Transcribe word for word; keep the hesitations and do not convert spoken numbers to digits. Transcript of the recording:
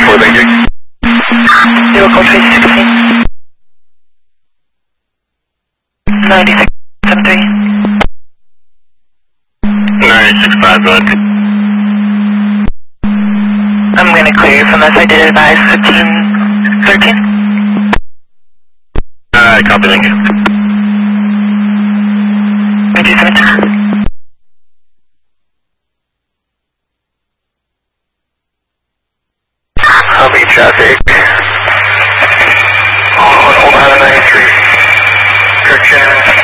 four, thank you. Zero call three sixteen. ninety-six seven three. nine six five, go ahead. I'm going to clear you from this. I did advise fifteen thirteen. Alright, copy, thank you. ninety seven. Copy traffic. On Old Highway ninety-three. Correction.